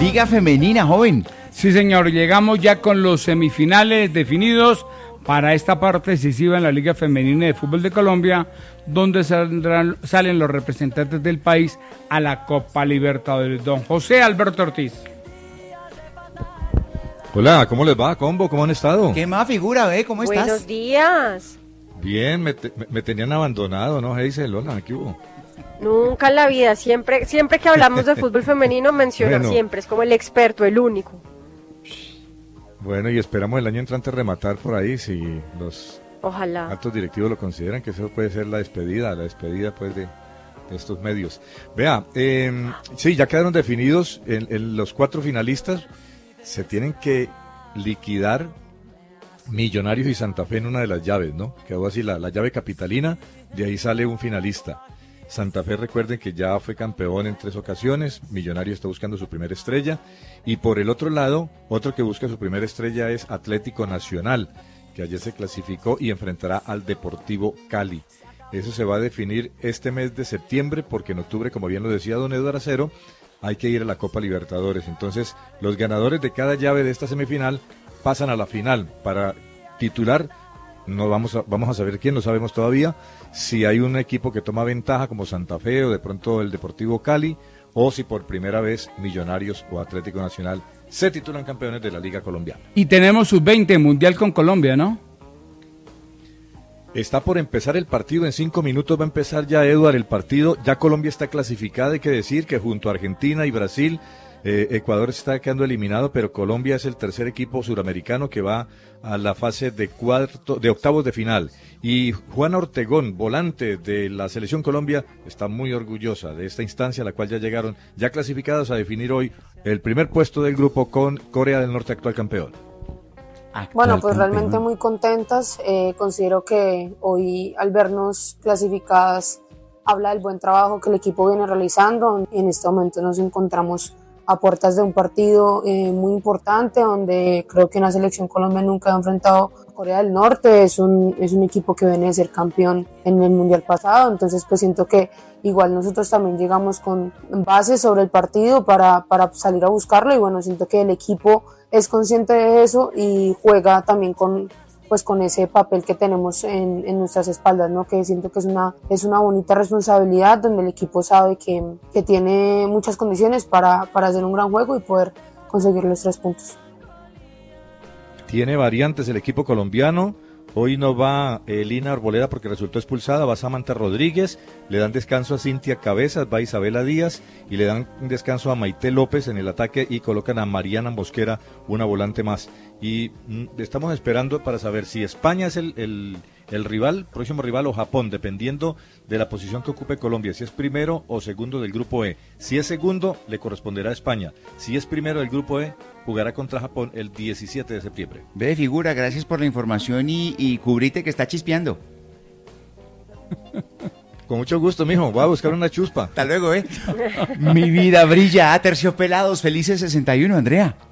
Liga Femenina, joven. Sí, señor, llegamos ya con los semifinales definidos para esta parte decisiva en la Liga Femenina de Fútbol de Colombia, donde salen los representantes del país a la Copa Libertadores. Don José Alberto Ortiz. Hola, ¿cómo les va, combo? ¿Cómo han estado? ¿Qué más, figura, ve? ¿Cómo estás? Buenos días. Bien, me tenían abandonado, ¿no, Hazel? Hola, ¿qué hubo? Nunca en la vida, siempre que hablamos de fútbol femenino menciona Bueno. siempre, es como el experto, el único. Bueno, y esperamos el año entrante rematar por ahí, si los Ojalá. altos directivos lo consideran, que eso puede ser la despedida pues de estos medios. Vea, sí, ya quedaron definidos en los 4 finalistas, se tienen que liquidar Millonarios y Santa Fe en una de las llaves, ¿no? Quedó así la llave capitalina, de ahí sale un finalista. Santa Fe, recuerden que ya fue campeón en 3 ocasiones, Millonarios está buscando su primera estrella, y por el otro lado, otro que busca su primera estrella es Atlético Nacional, que ayer se clasificó y enfrentará al Deportivo Cali. Eso se va a definir este mes de septiembre, porque en octubre, como bien lo decía don Eduardo Acero, hay que ir a la Copa Libertadores. Entonces, los ganadores de cada llave de esta semifinal pasan a la final para titular. No vamos a saber quién, no sabemos todavía, si hay un equipo que toma ventaja como Santa Fe o de pronto el Deportivo Cali, o si por primera vez Millonarios o Atlético Nacional se titulan campeones de la Liga Colombiana. Y tenemos sub-20 Mundial con Colombia, ¿no? Está por empezar el partido, en 5 minutos va a empezar ya, Eduard, el partido. Ya Colombia está clasificada, hay que decir que junto a Argentina y Brasil, Ecuador está quedando eliminado, pero Colombia es el tercer equipo suramericano que va a la fase de octavos de final. Y Juana Ortegón, volante de la Selección Colombia, está muy orgullosa de esta instancia a la cual ya llegaron, ya clasificados a definir hoy el primer puesto del grupo con Corea del Norte, actual campeón. Bueno, pues realmente muy contentas. Considero que hoy, al vernos clasificadas, habla del buen trabajo que el equipo viene realizando. En este momento nos encontramos a puertas de un partido muy importante, donde creo que una selección Colombia nunca ha enfrentado a Corea del Norte. Es un equipo que viene de ser campeón en el Mundial pasado, entonces pues siento que igual nosotros también llegamos con bases sobre el partido para salir a buscarlo, y bueno, siento que el equipo es consciente de eso y juega también con ese papel que tenemos en nuestras espaldas, ¿no? Que siento que es una bonita responsabilidad, donde el equipo sabe que tiene muchas condiciones para hacer un gran juego y poder conseguir los 3 puntos. Tiene variantes el equipo colombiano. Hoy no va Lina Arboleda porque resultó expulsada, va Samantha Rodríguez, le dan descanso a Cintia Cabezas, va Isabela Díaz y le dan un descanso a Maite López en el ataque y colocan a Mariana Mosquera, una volante más. Y estamos esperando para saber si España es el próximo rival, o Japón, dependiendo de la posición que ocupe Colombia, si es primero o segundo del grupo E. Si es segundo, le corresponderá a España. Si es primero del grupo E, jugará contra Japón el 17 de septiembre. Ve, figura, gracias por la información y cubrite que está chispeando. Con mucho gusto, mijo, voy a buscar una chuspa. Hasta luego, Mi vida brilla, terciopelados, felices 61, Andrea.